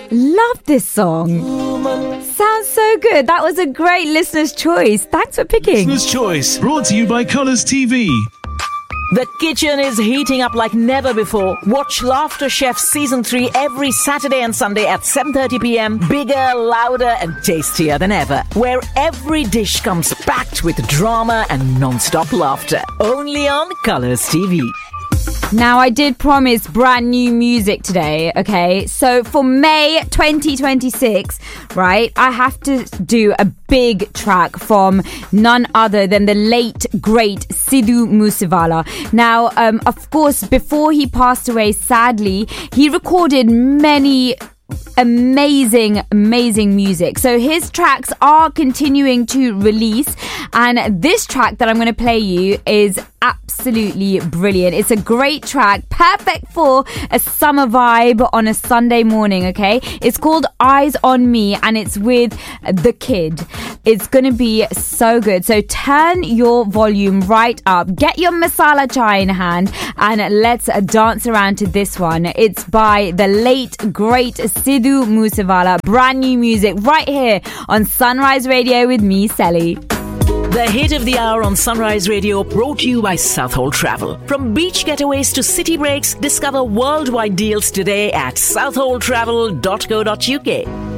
Love this song. Sounds so good. That was a great listener's choice. Thanks for picking. Listener's Choice, brought to you by Colours TV. The kitchen is heating up like never before. Watch Laughter Chef Season 3 every Saturday and Sunday at 7:30 p.m. Bigger, louder and tastier than ever. Where every dish comes packed with drama and non-stop laughter. Only on Colours TV. Now, I did promise brand new music today, okay? So for May 2026, right, I have to do a big track from none other than the late, great Sidhu Moosewala. Now, of course, before he passed away, sadly, he recorded many amazing music. So his tracks are continuing to release, and this track that I'm going to play you is absolutely brilliant. It's a great track, perfect for a summer vibe on a Sunday morning, okay? It's called Eyes on Me, and it's with The Kid. It's going to be so good. So turn your volume right up, get your masala chai in hand, and let's dance around to this one. It's by the late, great Sidhu Moosewala. Brand new music right here on Sunrise Radio with me, Sally. The hit of the hour on Sunrise Radio, brought to you by Southhold Travel. From beach getaways to city breaks, discover worldwide deals today at southholdtravel.co.uk.